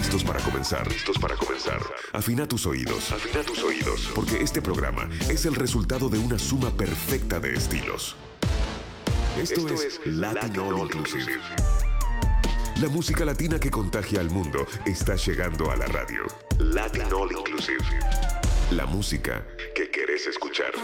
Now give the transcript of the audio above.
listos para comenzar. Listos para comenzar. Afina tus oídos. Afina tus oídos. Porque este programa es el resultado de una suma perfecta de estilos. Esto es Latin All Inclusive. La música latina que contagia al mundo está llegando a la radio. Latin All Inclusive. La música que querés escuchar.